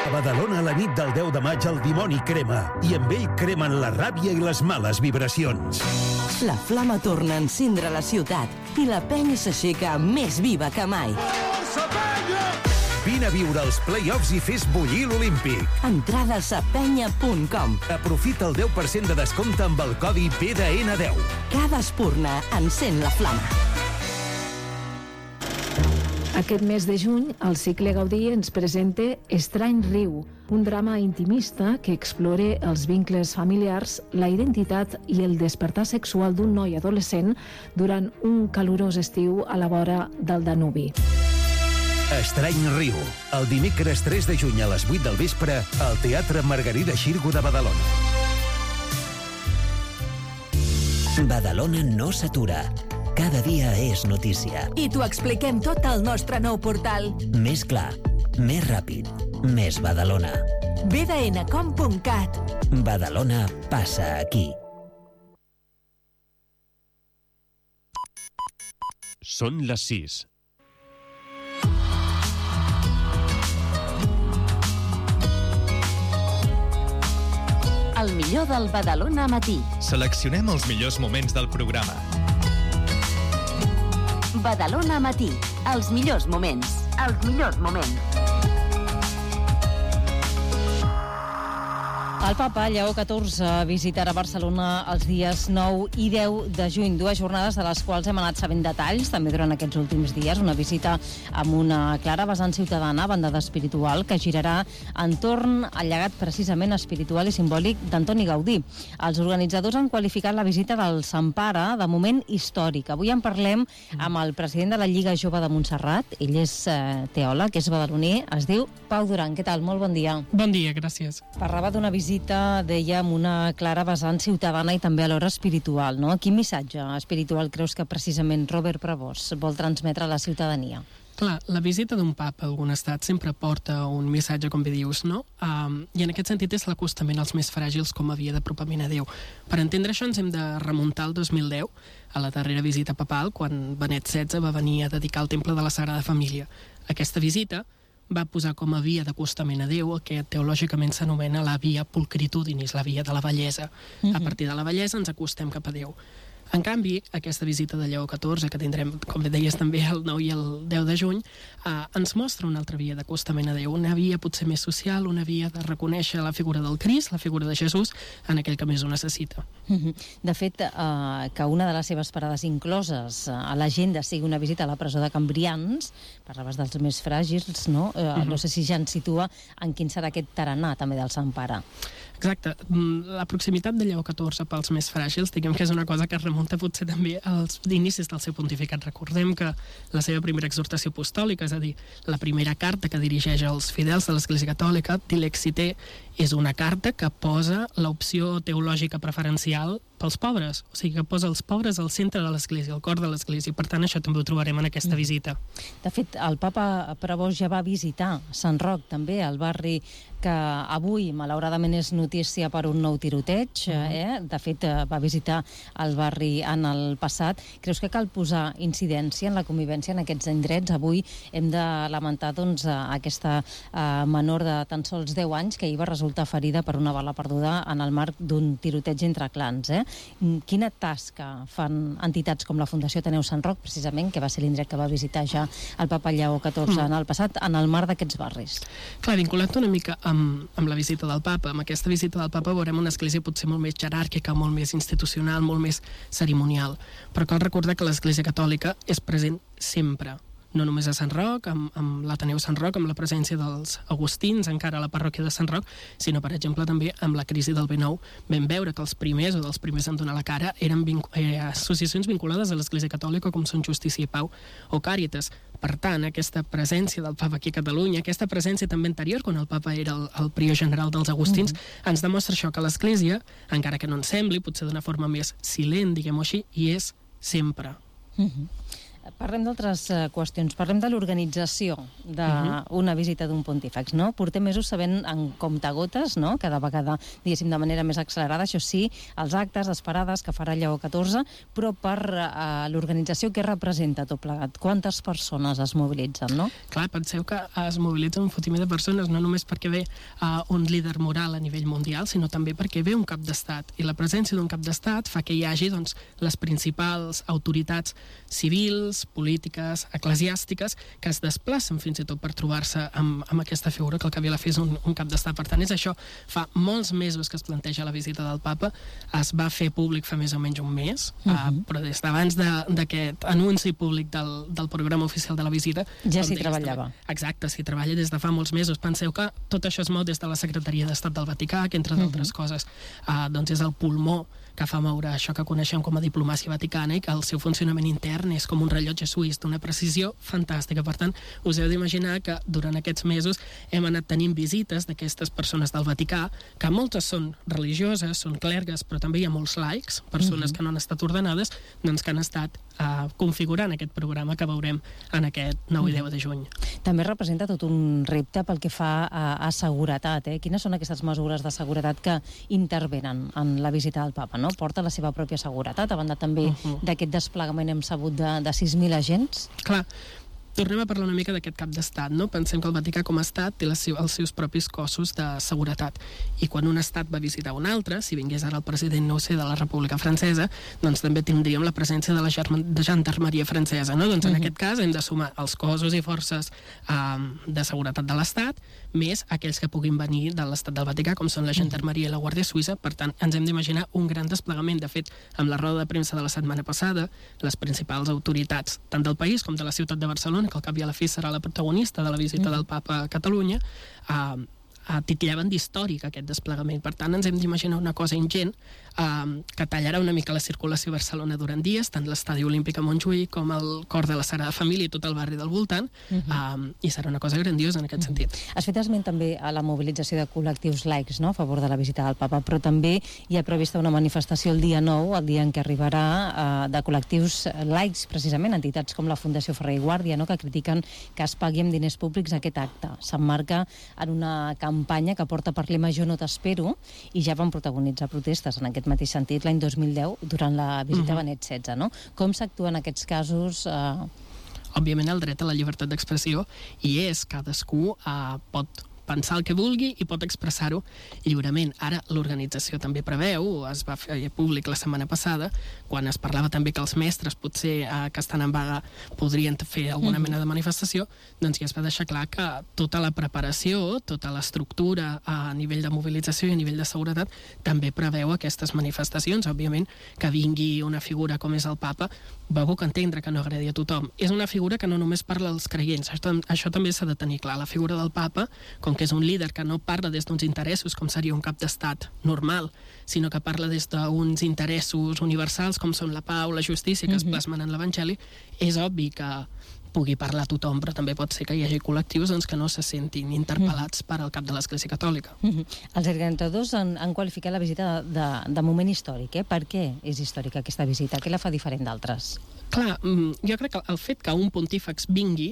A Badalona, la nit del 10 de maig, el dimoni crema, i amb ell cremen la ràbia i les males vibracions. La flama torna a encendre la ciutat i la penya s'aixeca més viva que mai. Vine a viure els play-offs i fes bullir l'Olímpic. Entrades a penya.com. Aprofita el 10% de descompte amb el codi PDN10. Cada espurna encén la flama. Aquest mes de juny, el cicle Gaudí ens presenta Estrany Riu, un drama intimista que explora els vincles familiars, la identitat i el despertar sexual d'un noi adolescent durant un calorós estiu a la vora del Danubi. Estrany Riu, el dimecres 3 de juny a les 8 del vespre al Teatre Margarida Xirgu de Badalona. Badalona no s'atura. Cada dia és notícia. I t'ho expliquem tot al nostre nou portal. Més clar, més ràpid, més Badalona. bdncom.cat. Badalona passa aquí. Són les 6. El millor del Badalona matí. Seleccionem els millors moments del programa. Badalona matí. Els millors moments. Els millors moments. El papa Lleó XIV visitarà Barcelona els dies 9 i 10 de juny, dues jornades de les quals hem anat sabent detalls també durant aquests últims dies. Una visita amb una clara vessant ciutadana, banda d'espiritual, que girarà entorn al llegat precisament espiritual i simbòlic d'Antoni Gaudí. Els organitzadors han qualificat la visita del Sant Pare de moment històric. Avui en parlem amb el president de la Lliga Jove de Montserrat. Ell és teòleg, és badaloní, es diu Pau Duran. Què tal? Molt bon dia. Bon dia, gràcies. Parlava d'una visita, deia, amb una clara vessant ciutadana i també alhora espiritual, no? Quin missatge espiritual creus que precisament Robert Prevós vol transmetre a la ciutadania? Clar, la visita d'un papa a algun estat sempre porta un missatge, com bé dius, no? I en aquest sentit és l'acostament als més fràgils com a via d'apropament a Déu. Per entendre això ens hem de remuntar al 2010, a la darrera visita papal, quan Benet XVI va venir a dedicar el Temple de la Sagrada Família. Aquesta visita va posar com a via d'acostament a Déu el que teològicament s'anomena la via pulcritudinis, la via de la bellesa. A partir de la bellesa ens acostem cap a Déu. En canvi, aquesta visita de Lleó XIV, que tindrem, com bé deies, també el 9 i el 10 de juny, ens mostra una altra via d'acostament a Déu, una via potser més social, una via de reconèixer la figura del Crist, la figura de Jesús, en aquell que més ho necessita. De fet, que una de les seves parades incloses a l'agenda sigui una visita a la presó de Cambrians, parlaves dels més fràgils, no? No sé si ja ens situa en quin serà aquest tarannà també del Sant Pare. Exacte. La proximitat de Lleó XIV pels més fràgils, diguem que és una cosa que es remunta potser també als inicis del seu pontificat. Recordem que la seva primera exhortació apostòlica, és a dir, la primera carta que dirigeix als fidels de l'Església Catòlica, Dilexite, és una carta que posa l'opció teològica preferencial pels pobres, o sigui que posa els pobres al centre de l'Església, al cor de l'Església, i per tant això també ho trobarem en aquesta visita. De fet, el papa Prevós ja va visitar Sant Roc, també, el barri que avui malauradament és notícia per un nou tiroteig, de fet va visitar el barri en el passat. Creus que cal posar incidència en la convivència en aquests indrets? Avui hem de lamentar doncs aquesta menor de tan sols 10 anys que ahir va resultar ferida per una bala perduda en el marc d'un tiroteig entre clans. Quina tasca fan entitats com la Fundació Ateneu Sant Roc, precisament, que va ser l'indret que va visitar ja el papa Lleó XIV en el passat, en el marc d'aquests barris? Clar, vinculat una mica amb la visita del papa, amb aquesta visita del papa veurem una església potser molt més jeràrquica, molt més institucional, molt més cerimonial, però cal recordar que l'Església Catòlica és present sempre, no només a Sant Roc, amb l'Ateneu Sant Roc, amb la presència dels agustins encara a la parròquia de Sant Roc, sinó, per exemple, també amb la crisi del B9 vam veure que els primers en donar la cara eren associacions vinculades a l'Església Catòlica com són Justícia i Pau o Càritas. Per tant, aquesta presència del papa aquí a Catalunya, aquesta presència també anterior, quan el papa era el prior general dels agustins, ens demostra això, que l'Església, encara que no ens sembli, potser d'una forma més silent, diguem-ho així, hi és sempre. Parlem d'altres qüestions. Parlem de l'organització d'una visita d'un pontífex, no? Portem mesos sabent en comptagotes, no?, cada vegada, diguéssim, de manera més accelerada, això sí, els actes, les parades que farà Lleó XIV, però per l'organització, què representa tot plegat? Quantes persones es mobilitzen, no? Clar, penseu que es mobilitzen un fotimer de persones, no només perquè ve un líder moral a nivell mundial, sinó també perquè ve un cap d'estat. I la presència d'un cap d'estat fa que hi hagi, doncs, les principals autoritats civils, polítiques, eclesiàstiques, que es desplacen fins i tot per trobar-se amb aquesta figura, que al cap i a la fi és un cap d'estat. Per tant, és això. Fa molts mesos que es planteja la visita del papa, es va fer públic fa més o menys un mes, però des d'abans d'aquest anunci públic del programa oficial de la visita... Ja s'hi treballava. Exacte, s'hi treballa des de fa molts mesos. Penseu que tot això es mou des de la Secretaria d'Estat del Vaticà, que entre d'altres coses doncs és el pulmó que fa moure això que coneixem com a diplomàcia vaticana i que el seu funcionament intern és com un rellotge suís d'una precisió fantàstica. Per tant, us heu d'imaginar que durant aquests mesos hem anat tenint visites d'aquestes persones del Vaticà, que moltes són religioses, són clergues, però també hi ha molts laics, persones que no han estat ordenades, doncs que han estat configurant aquest programa que veurem en aquest 9 i 10 de juny. També representa tot un repte pel que fa a seguretat. Quines són aquestes mesures de seguretat que intervenen en la visita del papa, no? Porta la seva pròpia seguretat, a banda també d'aquest desplegament hem sabut de 6.000 agents. Clar, tornem a parlar una mica d'aquest cap d'estat, no? Pensem que el Vaticà com a estat té els seus propis cossos de seguretat. I quan un estat va visitar un altre, si vingués ara el president, no ho sé, de la República Francesa, doncs també tindríem la presència de la gendarmeria francesa, no? Doncs en aquest cas hem de sumar els cossos i forces de seguretat de l'estat, més aquells que puguin venir de l'estat del Vaticà, com són la gendarmeria i la Guàrdia Suïssa. Per tant, ens hem d'imaginar un gran desplegament. De fet, amb la roda de premsa de la setmana passada, les principals autoritats, tant del país com de la ciutat de Barcelona, que al cap i a la fi serà la protagonista de la visita del papa a Catalunya, titllaven d'històric aquest desplegament. Per tant, ens hem d'imaginar una cosa ingent que tallarà una mica la circulació a Barcelona durant dies, tant l'Estadi Olímpic a Montjuïc com el Cor de la Sagrada Família i tot el barri del voltant, i serà una cosa grandiosa en aquest sentit. Has fet esment també a la mobilització de col·lectius laics, no?, a favor de la visita del papa, però també hi ha prevista una manifestació el dia 9, el dia en què arribarà, de col·lectius laics, precisament, entitats com la Fundació Ferrer i Guàrdia, no?, que critiquen que es pagui amb diners públics aquest acte. S'emmarca en una campanya que porta per lema Jo no t'espero, i ja van protagonitzar protestes en aquest mateix sentit l'any 2010 durant la visita a Benet XVI, no? Com s'actua en aquests casos? Òbviament el dret a la llibertat d'expressió hi és, cadascú pot pensar el que vulgui i pot expressar-ho lliurement. Ara l'organització també preveu, es va fer públic la setmana passada, quan es parlava també que els mestres potser que estan en vaga podrien fer alguna mena de manifestació, doncs ja es va deixar clar que tota la preparació, tota l'estructura a nivell de mobilització i a nivell de seguretat també preveu aquestes manifestacions. Òbviament que vingui una figura com és el papa, va puc entendre que no agradi a tothom. És una figura que no només parla als creients, això també s'ha de tenir clar. La figura del papa, com que és un líder que no parla des d'uns interessos com seria un cap d'estat normal, sinó que parla des d'uns interessos universals com són la pau, la justícia, que es plasmen en l'Evangeli, és obvi que pugui parlar a tothom, però també pot ser que hi hagi col·lectius que no se sentin interpel·lats per al cap de l'Església Catòlica. Els organitzadors han qualificat la visita de moment històric. Per què és històrica aquesta visita? Què la fa diferent d'altres? Clar, jo crec que el fet que un pontífex vingui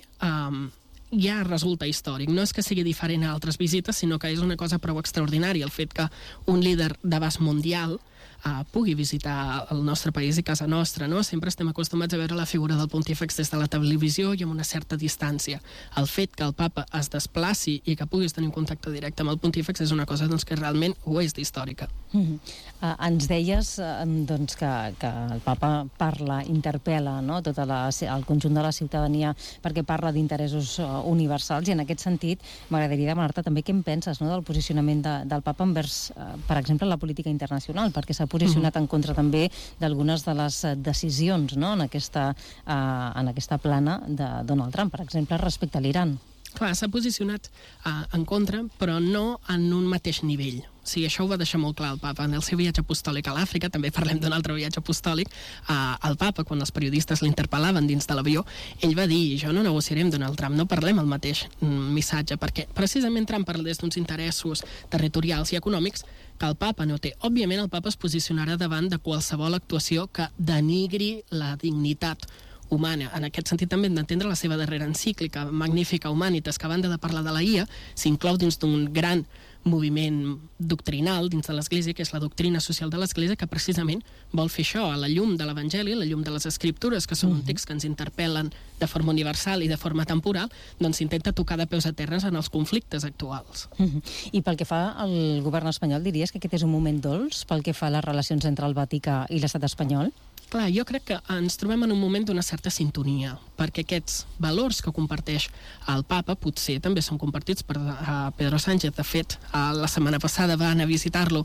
ja resulta històric. No és que sigui diferent a altres visites, sinó que és una cosa prou extraordinària. El fet que un líder d'abast mundial pugui visitar el nostre país i casa nostra, no? Sempre estem acostumats a veure la figura del pontífex des de la televisió i amb una certa distància. El fet que el papa es desplaci i que puguis tenir un contacte directe amb el pontífex és una cosa que realment ho és d'històrica. Ens deies que el papa parla, interpel·la, no?, tot el conjunt de la ciutadania perquè parla d'interessos universals, i en aquest sentit m'agradaria demanar-te també què en penses, no?, del posicionament del papa envers, per exemple, la política internacional, perquè s'ha posicionat en contra també d'algunes de les decisions, no?, en aquesta plana de Donald Trump, per exemple, respecte a l'Iran. Clar, s'ha posicionat en contra, però no en un mateix nivell. O sigui, això ho va deixar molt clar el papa. En el seu viatge apostòlic a l'Àfrica, també parlem d'un altre viatge apostòlic, el papa, quan els periodistes l'interpel·laven dins de l'avió, ell va dir, jo no negociaré amb Donald Trump, no parlem el mateix missatge, perquè precisament Trump parla des d'uns interessos territorials i econòmics que el papa no té. Òbviament el papa es posicionarà davant de qualsevol actuació que denigri la dignitat humana. En aquest sentit també hem d'entendre la seva darrera encíclica, Magnifica Humanitas, que a banda de parlar de la IA, s'inclou dins d'un gran moviment doctrinal dins de l'Església, que és la doctrina social de l'Església, que precisament vol fer això, a la llum de l'Evangeli, a la llum de les Escriptures, que són un text que ens interpel·len de forma universal i de forma temporal, doncs s'intenta tocar de peus a terres en els conflictes actuals. I pel que fa al govern espanyol, diries que aquest és un moment dolç pel que fa a les relacions entre el Vaticà i l'estat espanyol? Clar, jo crec que ens trobem en un moment d'una certa sintonia, perquè aquests valors que comparteix el papa potser també són compartits per Pedro Sánchez. De fet, la setmana passada va anar a visitar-lo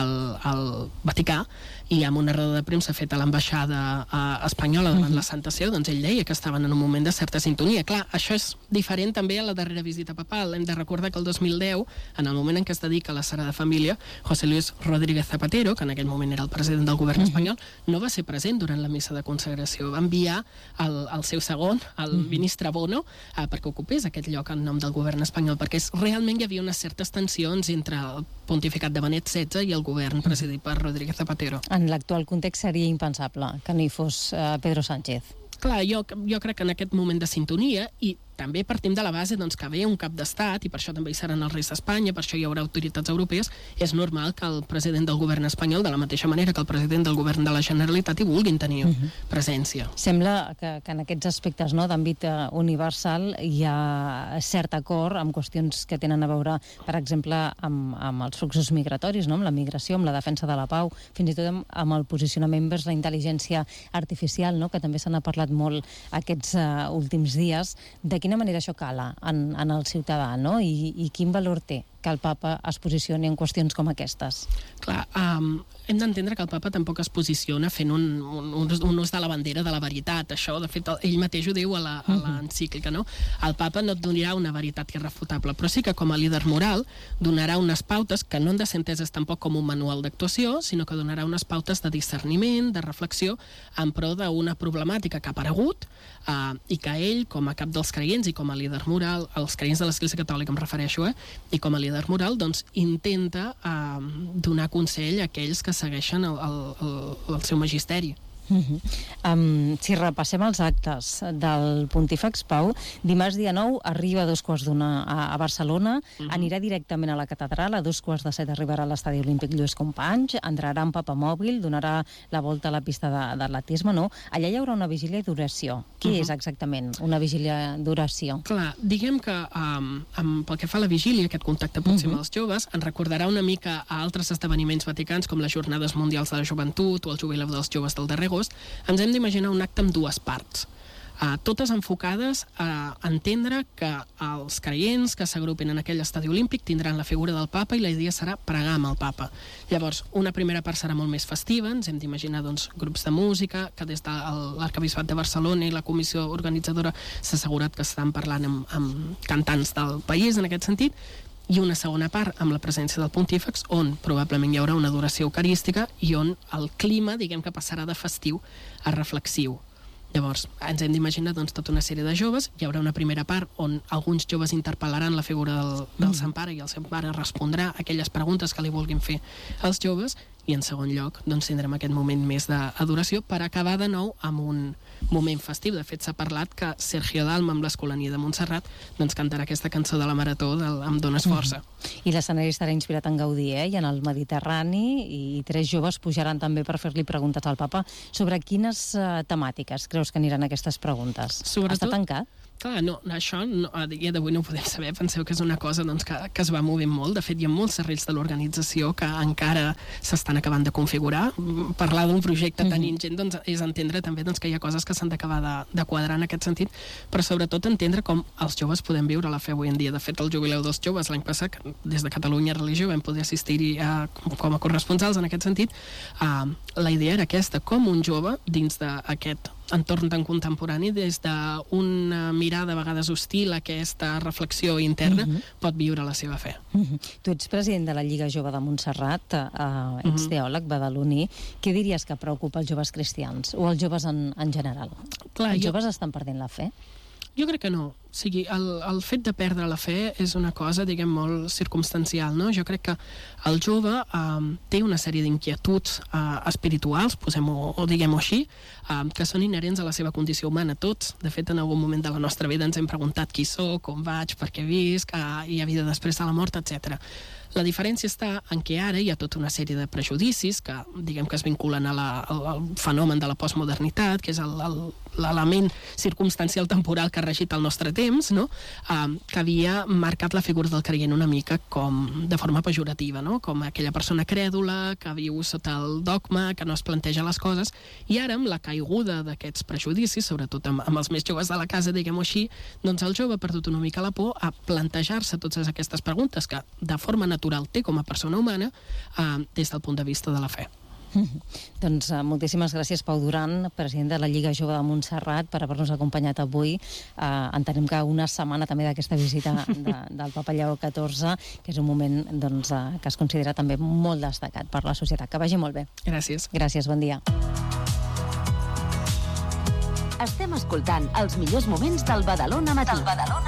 al Vaticà i amb una roda de premsa feta a l'ambaixada espanyola davant la Santa Seu, doncs ell deia que estaven en un moment de certa sintonia. Clar, això és diferent també a la darrera visita papal. Hem de recordar que el 2010, en el moment en què es dedica a la Sagrada Família, José Luis Rodríguez Zapatero, que en aquell moment era el president del govern espanyol, no va ser present durant la missa de consagració. Va enviar el seu segon, el ministre Bono, perquè ocupés aquest lloc en nom del govern espanyol, perquè realment hi havia unes certes tensions entre el pontificat de Benet XVI i el govern presidit per Rodríguez Zapatero. En l'actual context seria impensable que no hi fos Pedro Sánchez. Clar, jo crec que en aquest moment de sintonia, i també partim de la base que ve un cap d'estat, i per això també hi seran els reis d'Espanya, per això hi haurà autoritats europees, és normal que el president del govern espanyol, de la mateixa manera que el president del govern de la Generalitat, hi vulguin tenir presència. Sembla que en aquests aspectes d'àmbit universal hi ha cert acord amb qüestions que tenen a veure, per exemple, amb els fluxos migratoris, amb la migració, amb la defensa de la pau, fins i tot amb el posicionament vers la intel·ligència artificial, que també se n'ha parlat molt aquests últims dies. De quina manera això cala en el ciutadà, i quin valor té que el papa es posicioni en qüestions com aquestes? Clar, hem d'entendre que el papa tampoc es posiciona fent un ús de la bandera de la veritat. Això, de fet, ell mateix ho diu a l'encíclica, no? El papa no et donarà una veritat irrefutable, però sí que com a líder moral donarà unes pautes que no han de ser enteses tampoc com un manual d'actuació, sinó que donarà unes pautes de discerniment, de reflexió, en pro d'una problemàtica que ha aparegut i que ell, com a cap dels creients i com a líder moral, els creients de l'Església Catòlica em refereixo, i com a líder moral, doncs intenta donar consell a aquells que segueixen el seu magisteri. Si repassem els actes del Pontífex Pau, dimarts dia 9 arriba a 2:15 a Barcelona, anirà directament a la catedral, a 2:15 arribarà a l'estadi olímpic Lluís Companys, entrarà en papamòbil, donarà la volta a la pista d'atletisme, Allà hi haurà una vigília d'oració. Què és exactament una vigília d'oració? Clar, diguem que pel que fa a la vigília, aquest contacte potser amb els joves, ens recordarà una mica a altres esdeveniments vaticans com les Jornades Mundials de la Joventut o el Jubileu dels Joves del darrer agost. Ens hem d'imaginar un acte amb dues parts, totes enfocades a entendre que els creients que s'agrupen en aquell estadi olímpic tindran la figura del papa i la idea serà pregar amb el papa. Llavors, una primera part serà molt més festiva, ens hem d'imaginar grups de música, que des de l'Arquebisbat de Barcelona i la comissió organitzadora s'ha assegurat que estan parlant amb cantants del país en aquest sentit, i una segona part amb la presència del Pontífex, on probablement hi haurà una adoració eucarística i on el clima, diguem que passarà de festiu a reflexiu. Llavors, ens hem d'imaginar tota una sèrie de joves, hi haurà una primera part on alguns joves interpel·laran la figura del Sant Pare i el Sant Pare respondrà a aquelles preguntes que li vulguin fer als joves, i en segon lloc tindrem aquest moment més d'adoració per acabar de nou amb un moment festiu. De fet, s'ha parlat que Sergio Dalma, amb l'Escolania de Montserrat, cantarà aquesta cançó de la Marató Em dones força. I l'escenari estarà inspirat en Gaudí, i en el Mediterrani, i 3 joves pujaran també per fer-li preguntes al papa. Sobre quines temàtiques creus que aniran aquestes preguntes? Està tancat? Clar, això a dia d'avui no ho podem saber. Penseu que és una cosa que es va movent molt. De fet, hi ha molts serrells de l'organització que encara s'estan acabant de configurar. Parlar d'un projecte tan ingent és entendre també que hi ha coses que s'han d'acabar de quadrar en aquest sentit, però sobretot entendre com els joves podem viure la fe avui en dia. De fet, el Jubileu dels Joves l'any passat, des de Catalunya Religió, vam poder assistir-hi com a corresponsals en aquest sentit. La idea era aquesta, com un jove dins d'aquest entorn tan contemporani, des d'una mirada a vegades hostil a aquesta reflexió interna, pot viure la seva fe. Tu ets president de la Lliga Jove de Montserrat, ets teòleg badaloní. Què diries que preocupa els joves cristians o els joves en general? Els joves estan perdent la fe? Jo crec que no. O sigui, el fet de perdre la fe és una cosa, diguem, molt circumstancial, no? Jo crec que el jove té una sèrie d'inquietuds espirituals, posem-ho o diguem-ho així, que són inherents a la seva condició humana, tots. De fet, en algun moment de la nostra vida ens hem preguntat qui soc, on vaig, per què visc, hi ha vida després de la mort, etc. La diferència està en què ara hi ha tota una sèrie de prejudicis que, diguem, que es vinculen al fenomen de la postmodernitat, que és l'element circumstancial temporal que ha regit el nostre temps, no? Que havia marcat la figura del creient una mica com de forma pejorativa, no? Com aquella persona crèdula que viu sota el dogma, que no es planteja les coses, i ara amb la caiguda d'aquests prejudicis, sobretot amb els més joves de la casa, diguem-ho així, doncs el jove ha perdut una mica la por a plantejar-se totes aquestes preguntes que de forma natural té com a persona humana des del punt de vista de la fe. Doncs moltíssimes gràcies, Pau Duran, president de la Lliga Jove de Montserrat, per haver-nos acompanyat avui. Entenem que una setmana també d'aquesta visita del Papa Lleó XIV, que és un moment doncs, que es considera també molt destacat per la societat. Que vagi molt bé. Gràcies. Gràcies, bon dia. Estem escoltant els millors moments del Badalona Matí.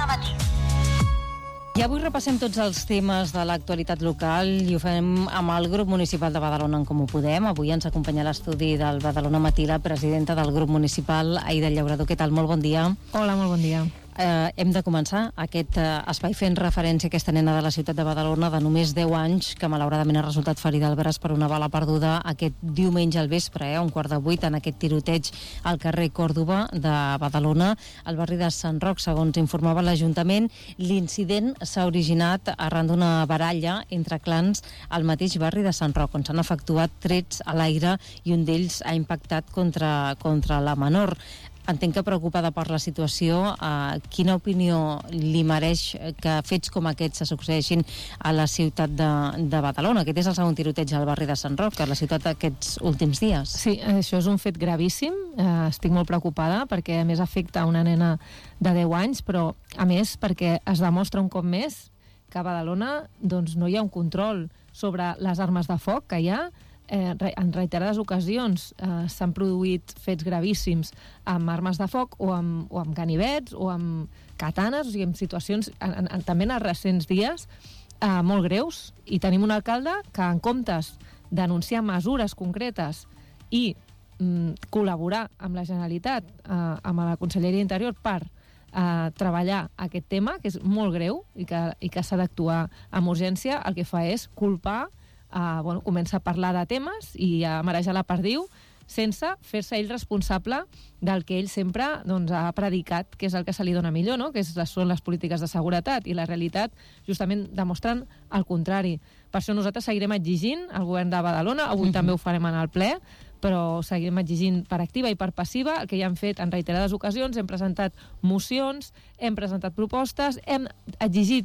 I avui repassem tots els temes de l'actualitat local i ho fem amb el grup municipal de Badalona en Comú Podem. Avui ens acompanya a l'estudi del Badalona Matí la presidenta del grup municipal, Aida Llaurador. Què tal? Molt bon dia. Hola, molt bon dia. Hem de començar aquest espai fent referència a aquesta nena de la ciutat de Badalona de només 10 anys que malauradament ha resultat ferida al braç per una bala perduda aquest diumenge al vespre, a 7:15, en aquest tiroteig al carrer Còrdova de Badalona, al barri de Sant Roc. Segons informava l'Ajuntament, l'incident s'ha originat arran d'una baralla entre clans al mateix barri de Sant Roc, on s'han efectuat trets a l'aire i un d'ells ha impactat contra la menor. Entenc que preocupada per la situació, quina opinió li mereix que fets com aquests se succeeixin a la ciutat de Badalona? Aquest és el segon tiroteig al barri de Sant Roc, a la ciutat d'aquests últims dies. Sí, això és un fet gravíssim. Estic molt preocupada perquè a més afecta una nena de 10 anys, però a més perquè es demostra un cop més que a Badalona doncs, no hi ha un control sobre les armes de foc que hi ha. En reiterades ocasions s'han produït fets gravíssims amb armes de foc o amb ganivets o amb katanes, o sigui, en situacions també en els recents dies molt greus, i tenim un alcalde que en comptes d'anunciar mesures concretes i col·laborar amb la Generalitat, amb la Conselleria d'Interior per treballar aquest tema, que és molt greu i que s'ha d'actuar amb urgència, el que fa és culpar, comença a parlar de temes i a marejar la perdiu sense fer-se ell responsable del que ell sempre ha predicat, que és el que se li dona millor, no? Que són les polítiques de seguretat, i la realitat justament demostren el contrari. Per això nosaltres seguirem exigint al govern de Badalona, avui també ho farem en el ple, però seguirem exigint per activa i per passiva el que ja hem fet en reiterades ocasions. Hem presentat mocions, hem presentat propostes, hem exigit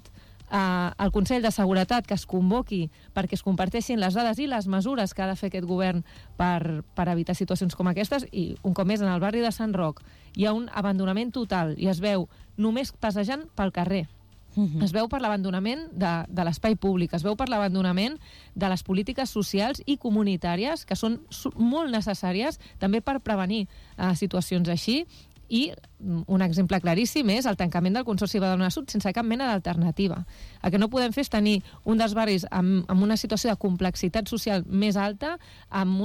al Consell de Seguretat que es convoqui perquè es comparteixin les dades i les mesures que ha de fer aquest govern per evitar situacions com aquestes. I un cop més, en el barri de Sant Roc hi ha un abandonament total i es veu només passejant pel carrer. Es veu per l'abandonament de l'espai públic, es veu per l'abandonament de les polítiques socials i comunitàries que són molt necessàries també per prevenir situacions així. I un exemple claríssim és el tancament del Consorci Badalona Sud sense cap mena d'alternativa. El que no podem fer és tenir un dels barris amb una situació de complexitat social més alta, amb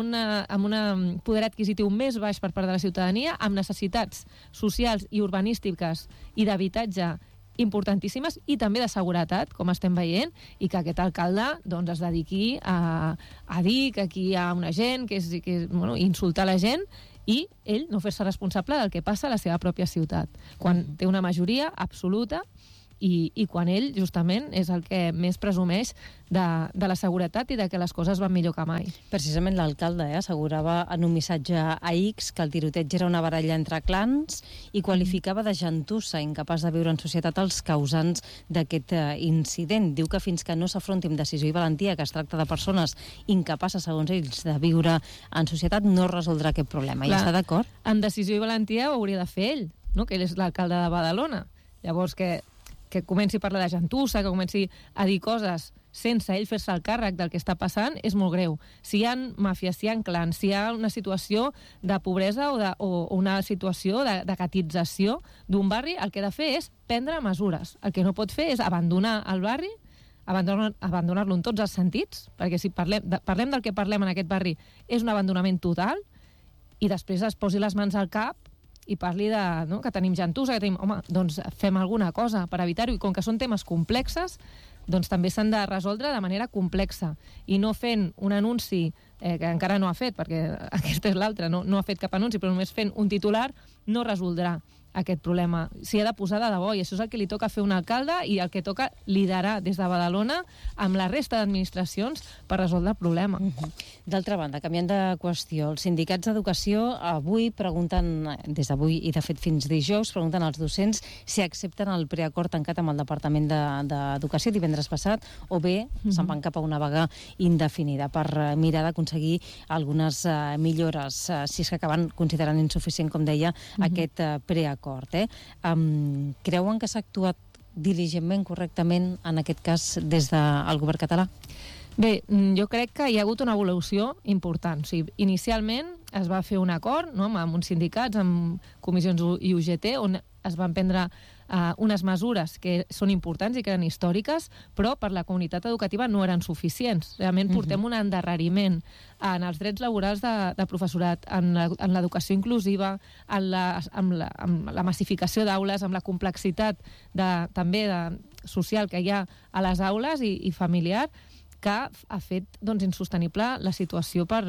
un poder adquisitiu més baix per part de la ciutadania, amb necessitats socials i urbanístiques i d'habitatge importantíssimes i també de seguretat, com estem veient, i que aquest alcalde es dediqui a dir que aquí hi ha una gent, insultar la gent, i ell no fer-se responsable del que passa a la seva pròpia ciutat, quan té una majoria absoluta i quan ell justament és el que més presumeix de la seguretat i de que les coses van millor que mai. Precisament l'alcalde assegurava en un missatge a X que el tiroteig era una baralla entre clans i qualificava de gentussa, incapaç de viure en societat, els causants d'aquest incident. Diu que fins que no s'afronti amb decisió i valentia que es tracta de persones incapaces, segons ells, de viure en societat, no resoldrà aquest problema. I està d'acord? Amb decisió i valentia ho hauria de fer ell, no? Que ell és l'alcalde de Badalona. Llavors que comenci a parlar de gentussa, que comenci a dir coses sense ell fer-se el càrrec del que està passant, és molt greu. Si hi ha màfies, si hi ha clans, si hi ha una situació de pobresa o una situació de catització d'un barri, el que ha de fer és prendre mesures. El que no pot fer és abandonar el barri, abandonar-lo en tots els sentits, perquè si parlem del que parlem en aquest barri, és un abandonament total, i després es posi les mans al cap i parli que tenim gentussa, que tenim... Home, doncs fem alguna cosa per evitar-ho, i com que són temes complexes, doncs també s'han de resoldre de manera complexa, i no fent un anunci que encara no ha fet, perquè aquesta és l'altra, no ha fet cap anunci, però només fent un titular no resoldrà aquest problema. S'hi ha de posar de debò, i això és el que li toca fer un alcalde i el que toca liderar des de Badalona amb la resta d'administracions per resoldre el problema. D'altra banda, canviant de qüestió, els sindicats d'educació avui pregunten, des d'avui i de fet fins dijous, pregunten als docents si accepten el preacord tancat amb el Departament d'Educació divendres passat, o bé se'n van cap a una vaga indefinida per mirar d'aconseguir algunes millores, si és que acaben considerant insuficient, com deia, aquest preacord. Creuen que s'ha actuat diligentment, correctament, en aquest cas, des del govern català? Bé, jo crec que hi ha hagut una evolució important. O sigui, inicialment es va fer un acord, no?, amb uns sindicats, amb comissions i UGT, on es van prendre unes mesures que són importants i que eren històriques, però per la comunitat educativa no eren suficients. Realment portem un endarreriment en els drets laborals de professorat, en l'educació inclusiva, amb la massificació d'aules, amb la complexitat també social que hi ha a les aules i familiar, que ha fet insostenible la situació per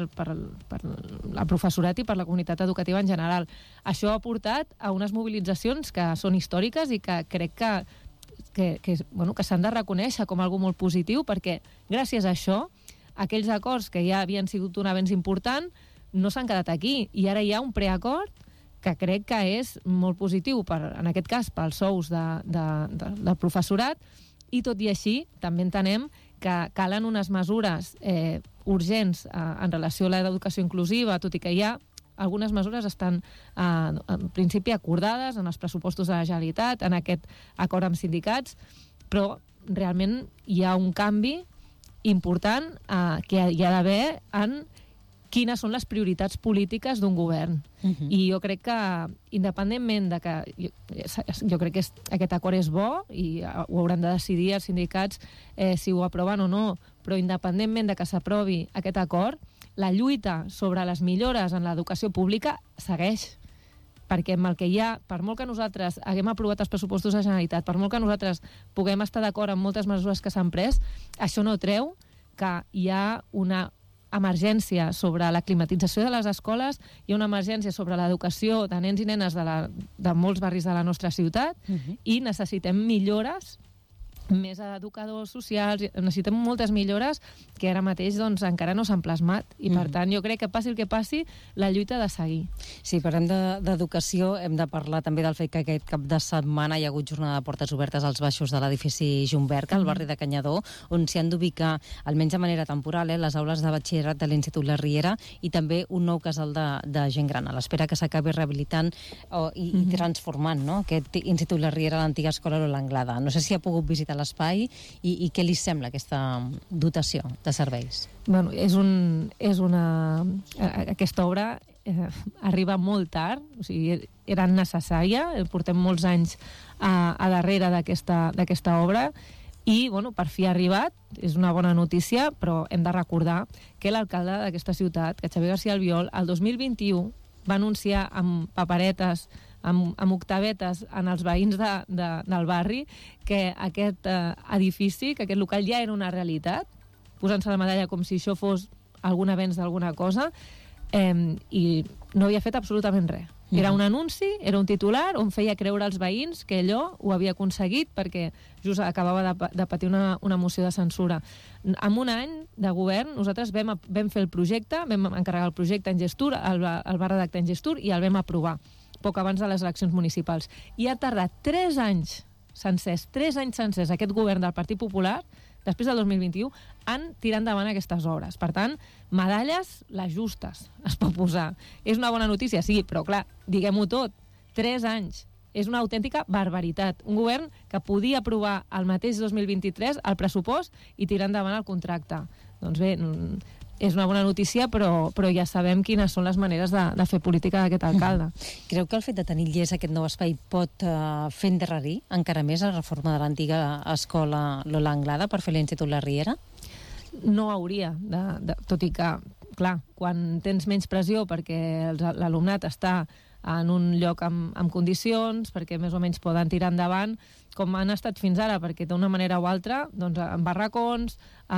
el professorat i per la comunitat educativa en general. Això ha portat a unes mobilitzacions que són històriques i que crec que s'han de reconèixer com algo molt positiu, perquè gràcies a això aquells acords que ja havien sigut un avenç important no s'han quedat aquí, i ara hi ha un preacord que crec que és molt positiu, en aquest cas pels sous del professorat, i tot i així també entenem que calen unes mesures urgents en relació a l'educació inclusiva, tot i que ja algunes mesures estan en principi acordades en els pressupostos de la Generalitat, en aquest acord amb sindicats, però realment hi ha un canvi important que hi ha d'haver en quines són les prioritats polítiques d'un govern. I jo crec que, independentment de que... Jo crec que aquest acord és bo i ho hauran de decidir els sindicats si ho aproven o no, però independentment de que s'aprovi aquest acord, la lluita sobre les millores en l'educació pública segueix. Perquè amb el que hi ha, per molt que nosaltres haguem aprovat els pressupostos de la Generalitat, per molt que nosaltres puguem estar d'acord amb moltes mesures que s'han pres, això no treu que hi ha una emergència sobre la climatització de les escoles, hi ha una emergència sobre l'educació de nens i nenes de molts barris de la nostra ciutat, i necessitem millores, més educadors socials, necessitem moltes millores que ara mateix encara no s'han plasmat, i per tant jo crec que passi el que passi, la lluita ha de seguir. Sí, parlem d'educació, hem de parlar també del fet que aquest cap de setmana hi ha hagut jornada de portes obertes als baixos de l'edifici Jumberca, al barri de Canyadó, on s'hi han d'ubicar, almenys de manera temporal, les aules de batxillerat de l'Institut La Riera i també un nou casal de gent gran, a l'espera que s'acabi rehabilitant i transformant aquest Institut La Riera a l'antiga escola l'Anglada. No sé si ha pogut visitar l'espai i què li sembla aquesta dotació de serveis? Bueno, aquesta obra arriba molt tard, o sigui, era necessària, portem molts anys a darrere d'aquesta obra, i per fi ha arribat, és una bona notícia, però hem de recordar que l'alcalde d'aquesta ciutat, que Xavier García Albiol, el 2021 va anunciar amb paperetes, amb octavetes en els veïns del barri, que aquest edifici, que aquest local ja era una realitat, posant-se la medalla com si això fos algun avenç d'alguna cosa, i no havia fet absolutament res. Era un anunci, era un titular on feia creure als veïns que allò ho havia aconseguit perquè just acabava de patir una moció de censura. En un any de govern nosaltres vam fer el projecte, vam encarregar el projecte en Gestur, el va redactar en Gestur i el vam aprovar poc abans de les eleccions municipals. I ha tardat 3 anys sencers aquest govern del Partit Popular, després del 2021, en tirar endavant aquestes obres. Per tant, medalles, les justes, es pot posar. És una bona notícia, sí, però clar, diguem-ho tot, 3 anys és una autèntica barbaritat. Un govern que podia aprovar el mateix 2023 el pressupost i tirar endavant el contracte. Doncs bé, és una bona notícia, però ja sabem quines són les maneres de fer política d'aquest alcalde. Creu que el fet de tenir Lles aquest nou espai pot fer endarrerir encara més la reforma de l'antiga escola Lola Anglada per fer l'Institut La Riera? No hauria, tot i que, clar, quan tens menys pressió perquè l'alumnat està en un lloc amb condicions, perquè més o menys poden tirar endavant, com han estat fins ara, perquè d'una manera o altra, doncs, en barracons,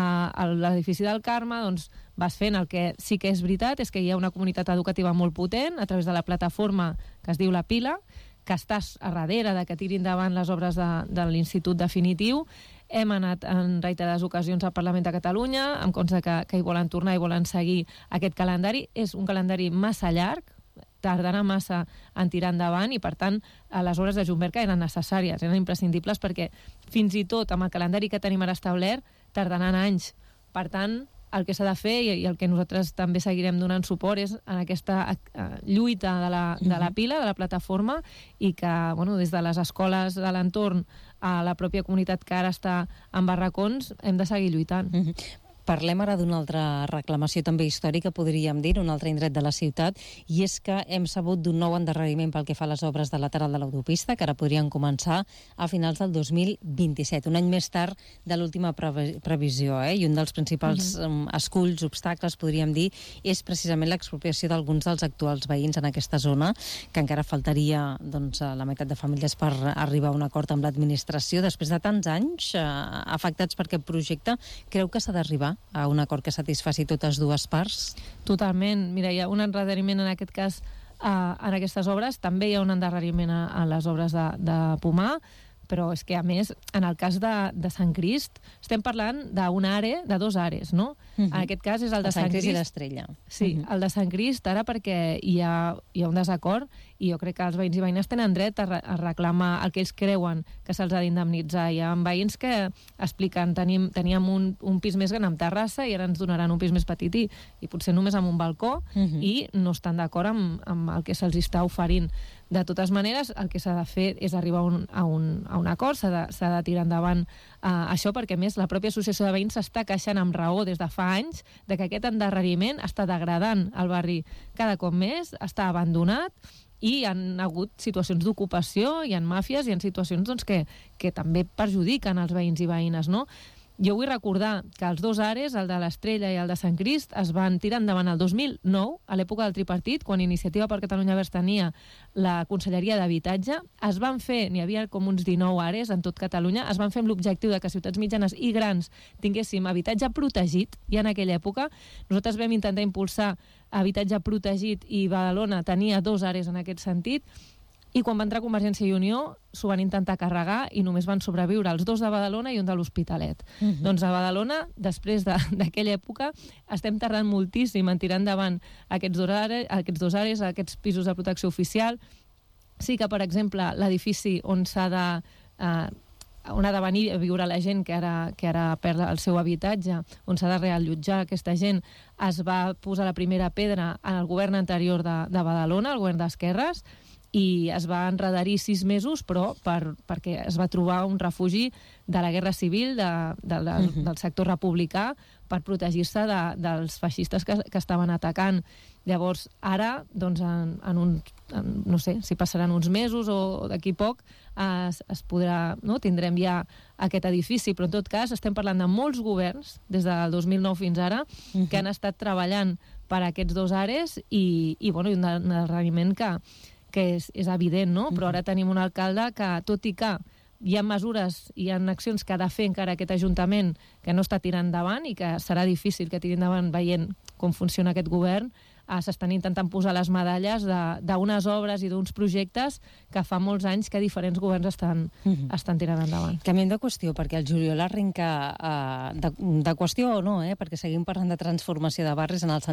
a l'edifici del Carme, doncs, vas fent el que sí que és veritat, és que hi ha una comunitat educativa molt potent, a través de la plataforma que es diu La Pila, que estàs a darrere de que tirin endavant les obres de l'Institut definitiu. Hem anat en reiterades ocasions al Parlament de Catalunya, em consta que hi volen tornar i volen seguir aquest calendari. És un calendari massa llarg, tardarà massa en tirar endavant i, per tant, les obres de Junberca eren necessàries, eren imprescindibles perquè fins i tot amb el calendari que tenim ara establert tardaran anys. Per tant, el que s'ha de fer i el que nosaltres també seguirem donant suport és en aquesta lluita de la Pila, de la plataforma, i que des de les escoles de l'entorn a la pròpia comunitat que ara està en barracons hem de seguir lluitant. Parlem ara d'una altra reclamació també històrica, podríem dir, un altre indret de la ciutat, i és que hem sabut d'un nou endarreriment pel que fa a les obres de lateral de l'autopista, que ara podrien començar a finals del 2027, un any més tard de l'última previsió, i un dels principals esculls, obstacles, podríem dir, és precisament l'expropiació d'alguns dels actuals veïns en aquesta zona, que encara faltaria la meitat de famílies per arribar a un acord amb l'administració. Després de tants anys afectats per aquest projecte, creu que s'ha d'arribar a un acord que satisfaci totes dues parts? Totalment. Mira, hi ha un endarreriment en aquest cas en aquestes obres. També hi ha un endarreriment a les obres de Pomar, però és que, a més, en el cas de Sant Crist, estem parlant d'una àrea, de dos àrees, no? En aquest cas és el de Sant Crist i l'Estrella. Sí, el de Sant Crist, ara perquè hi ha un desacord i jo crec que els veïns i veïnes tenen dret a reclamar el que ells creuen que se'ls ha d'indemnitzar. Hi ha veïns que expliquen teníem un pis més gran amb terrassa i ara ens donaran un pis més petit i potser només amb un balcó i no estan d'acord amb el que se'ls està oferint. De totes maneres, el que s'ha de fer és arribar a un acord, s'ha de tirar endavant això, perquè, a més, la pròpia associació de veïns s'està queixant amb raó des de fa anys de que aquest endarreriment està degradant el barri cada cop més, està abandonat i hi ha hagut situacions d'ocupació, hi ha màfies, hi ha situacions que també perjudiquen els veïns i veïnes, no? Jo vull recordar que els dos àrees, el de l'Estrella i el de Sant Crist, es van tirar endavant el 2009, a l'època del tripartit, quan Iniciativa per Catalunya Verds tenia la Conselleria d'Habitatge. Es van fer, n'hi havia com uns 19 àrees en tot Catalunya, es van fer amb l'objectiu de que ciutats mitjanes i grans tinguéssim habitatge protegit, i en aquella època nosaltres vam intentar impulsar habitatge protegit i Badalona tenia dos àrees en aquest sentit. I quan va entrar Convergència i Unió s'ho van intentar carregar i només van sobreviure els dos de Badalona i un de l'Hospitalet. Doncs a Badalona, després d'aquella època, estem tardant moltíssim en tirar endavant aquests dos àrees, aquests pisos de protecció oficial. Sí que, per exemple, l'edifici on ha de venir a viure la gent que ara perd el seu habitatge, on s'ha de reallotjar aquesta gent, es va posar la primera pedra en el govern anterior de Badalona, el govern d'Esquerres, i es va enredarir 6 mesos, però perquè es va trobar un refugi de la guerra civil del sector republicà per protegir-se dels feixistes que estaven atacant. Llavors, ara, doncs, no sé si passaran uns mesos o d'aquí poc, es podrà, no? Tindrem ja aquest edifici, però en tot cas estem parlant de molts governs, des del 2009 fins ara, que han estat treballant per aquests dos àrees i un endarreriment que és evident, no? Però ara tenim un alcalde que, tot i que hi ha mesures, hi ha accions que ha de fer encara aquest Ajuntament que no està tirant endavant i que serà difícil que tiri endavant veient com funciona aquest govern, s'estan intentant posar les medalles d'unes obres i d'uns projectes que fa molts anys que diferents governs estan tirant endavant. Canviem de qüestió, perquè el juliol arrenca de qüestió o no, perquè seguim parlant de transformació de barris en el sentit